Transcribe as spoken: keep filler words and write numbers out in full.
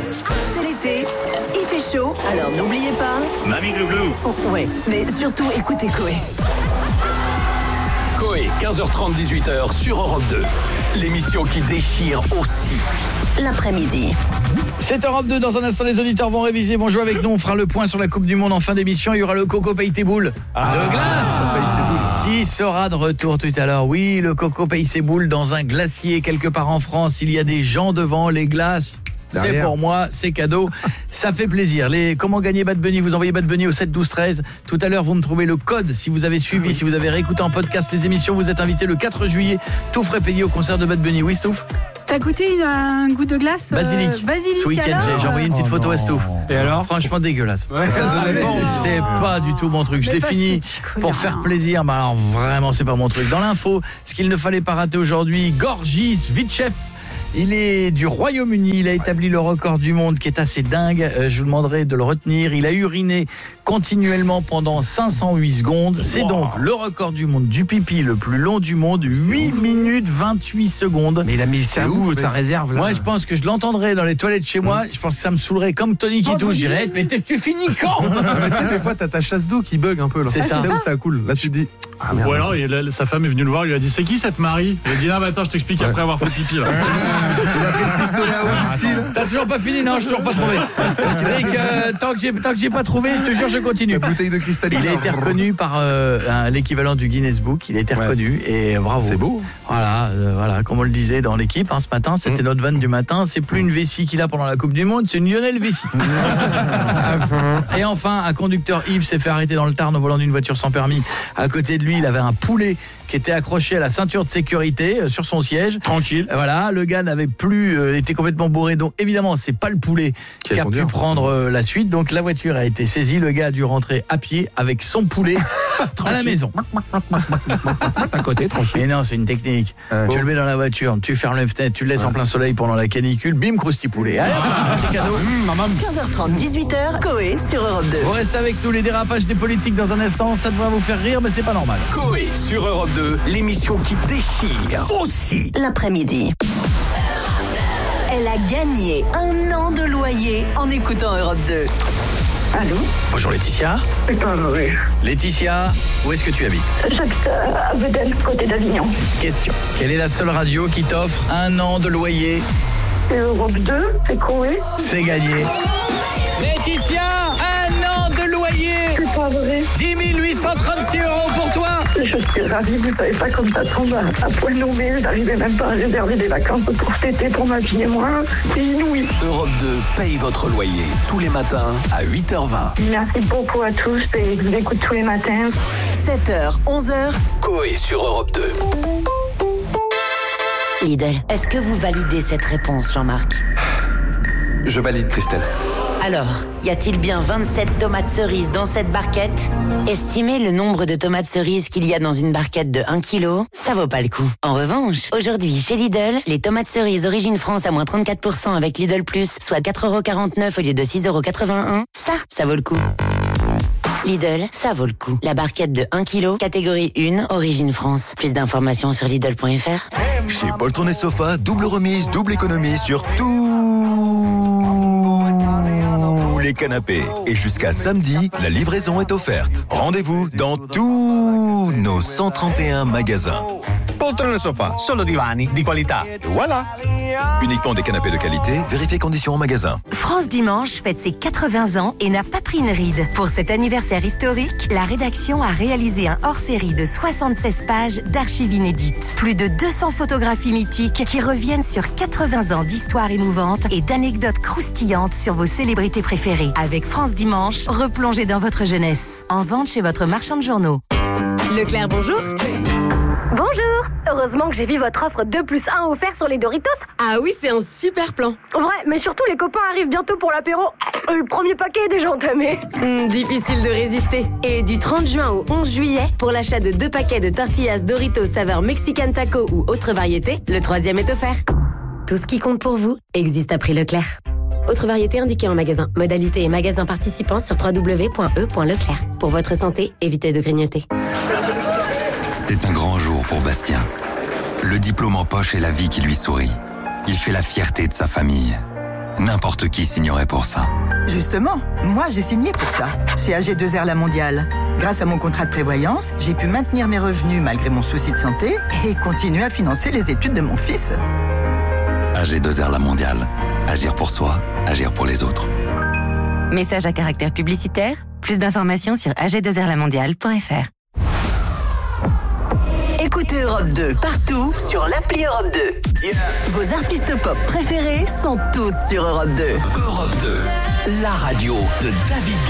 C'est l'été, il fait chaud, alors n'oubliez pas... Mamie Glouglou. Oh, ouais, mais surtout écoutez Coé. Coé, quinze heures trente, dix-huit heures sur Europe deux. L'émission qui déchire aussi. L'après-midi. C'est Europe deux, dans un instant les auditeurs vont réviser, vont jouer avec nous, on fera le point sur la Coupe du Monde en fin d'émission, il y aura le Coco Paye tes boules ah, de glace qui sera de retour tout à l'heure. Oui, le Coco Paye ses boules dans un glacier quelque part en France, il y a des gens devant les glaces. Derrière. C'est pour moi, c'est cadeau. Ça fait plaisir. Les comment gagner Bad Bunny, vous envoyez Bad Bunny au sept douze treize. Tout à l'heure, vous me trouvez le code si vous avez suivi, si vous avez réécouté en podcast les émissions, vous êtes invité le quatre juillet, tout frais payé au concert de Bad Bunny. Oui, Stouff. T'as goûté une, un goût de glace Basilic. Euh, basilic Ce week-end, j'ai, j'ai envoyé une petite oh photo non. à Stouff. Et alors, franchement dégueulasse. Ouais, ça ah, donnait pas envie. C'est pas du tout mon truc. Je l'ai fini pour faire plaisir, mais alors vraiment, c'est pas mon truc. Dans l'info, ce qu'il ne fallait pas rater aujourd'hui, Gorgis Vitchev. Il est du Royaume-Uni, il a établi le record du monde qui est assez dingue, euh, je vous demanderai de le retenir. Il a uriné continuellement pendant cinq cent huit secondes. C'est wow. donc le record du monde du pipi le plus long du monde, huit minutes vingt-huit secondes. Mais il a mis ça où, sa réserve là? Moi je pense que je l'entendrai dans les toilettes chez moi, je pense que ça me saoulerait comme Tony qui touche, je dirais mais tu finis quand? Mais tu sais des fois t'as ta chasse d'eau qui bug un peu là. C'est ça. C'est où ça coule. Là tu te dis ah, merde. Ou alors il a, sa femme est venue le voir, il lui a dit c'est qui cette Marie? Il a dit non mais attends je t'explique ouais. après avoir fait pipi là. Il a pris le pistolet à eau utile. T'as toujours pas fini? Non, je toujours pas trouvé. Rick, euh, tant que j'ai tant que j'ai pas trouvé, je te jure, je continue. La bouteille de cristalline. Il a été reconnu par euh, un, l'équivalent du Guinness Book. Il a été reconnu ouais. et bravo. C'est beau. Voilà, euh, voilà, comme on le disait dans l'équipe hein, ce matin, c'était mmh. notre vanne du matin. C'est plus une vessie qu'il a pendant la Coupe du Monde, c'est une Lionel Vessie. Et enfin, un conducteur Yves s'est fait arrêter dans le Tarn au volant d'une voiture sans permis. À côté de lui, il avait un poulet qui était accroché à la ceinture de sécurité euh, sur son siège. Tranquille. Euh, voilà, le gars n'avait plus, euh, était complètement bourré. Donc évidemment, c'est pas le poulet qui, qui a pu prendre euh, la suite. Donc la voiture a été saisie. Le gars a dû rentrer à pied avec son poulet à la maison. À côté, tranquille. Mais non, c'est une technique. Euh, tu bon. le mets dans la voiture, tu fermes les fenêtres, tu le laisses ouais. en plein soleil pendant la canicule. Bim, crousti poulet. Allez, ah, c'est cadeau. Mmh, quinze heures trente, dix-huit heures, Coé sur Europe deux. Vous restez avec nous, les dérapages des politiques dans un instant. Ça devrait vous faire rire, mais c'est pas normal. Coé sur Europe deux, l'émission qui déchire aussi. L'après-midi. Elle a gagné un an de loyer en écoutant Europe deux. Allô? Bonjour Laetitia. C'est pas vrai. Laetitia, où est-ce que tu habites? J'habite à Vedel, côté d'Avignon. Question. Quelle est la seule radio qui t'offre un an de loyer? C'est Europe deux, c'est Coé. C'est gagné. Laetitia, un an de loyer. C'est pas vrai. dix mille huit cent trente-six euros pour toi. Je suis ravie, vous savez pas comme ça tombe à, à point nommé. J'arrivais même pas à réserver des vacances pour cet été pour ma fille et moi. C'est inouï. Europe deux paye votre loyer tous les matins à huit heures vingt. Merci beaucoup à tous et je vous écoute tous les matins. sept heures, onze heures. Coé sur Europe deux. Lidl, est-ce que vous validez cette réponse, Jean-Marc? Je valide, Christelle. Alors, y a-t-il bien vingt-sept tomates cerises dans cette barquette? Estimez le nombre de tomates cerises qu'il y a dans une barquette de un kilo, ça vaut pas le coup. En revanche, aujourd'hui, chez Lidl, les tomates cerises Origine France à moins trente-quatre pour cent avec Lidl Plus, soit quatre euros quarante-neuf au lieu de six euros quatre-vingt-un, ça, ça vaut le coup. Lidl, ça vaut le coup. La barquette de un kilo, catégorie un, Origine France. Plus d'informations sur Lidl point F R. Chez Poltron et Sofa, double remise, double économie sur tout les canapés. Et jusqu'à samedi, la livraison est offerte. Rendez-vous dans tous nos cent trente et un magasins. Poltron e Sofa, solo divani di qualità. Voilà. Uniquement des canapés de qualité, vérifiez conditions en magasin. France Dimanche fête ses quatre-vingts ans et n'a pas pris une ride. Pour cet anniversaire historique, la rédaction a réalisé un hors-série de soixante-seize pages d'archives inédites. Plus de deux cents photographies mythiques qui reviennent sur quatre-vingts ans d'histoire émouvante et d'anecdotes croustillantes sur vos célébrités préférées. Avec France Dimanche, replongez dans votre jeunesse. En vente chez votre marchand de journaux. Leclerc, bonjour. Bonjour. Heureusement que j'ai vu votre offre deux plus un offert sur les Doritos. Ah oui, c'est un super plan. Ouais, mais surtout les copains arrivent bientôt pour l'apéro. Le premier paquet est déjà entamé. Mmh, difficile de résister. Et du trente juin au onze juillet, pour l'achat de deux paquets de tortillas Doritos saveur Mexican Taco ou autre variété, le troisième est offert. Tout ce qui compte pour vous existe à prix Leclerc. Autre variété indiquée en magasin. Modalité et magasin participants sur w w w point e point leclerc. Pour votre santé, évitez de grignoter. C'est un grand jour pour Bastien. Le diplôme en poche et la vie qui lui sourit. Il fait la fierté de sa famille. N'importe qui signerait pour ça. Justement, moi j'ai signé pour ça, chez A G deux R La Mondiale. Grâce à mon contrat de prévoyance, j'ai pu maintenir mes revenus malgré mon souci de santé et continuer à financer les études de mon fils. A G deux R La Mondiale. Agir pour soi, agir pour les autres. Message à caractère publicitaire. Plus d'informations sur a g deux r la mondiale point f r. Écoutez Europe deux partout sur l'appli Europe deux. Yeah. Vos artistes pop préférés sont tous sur Europe deux. Europe deux, la radio de David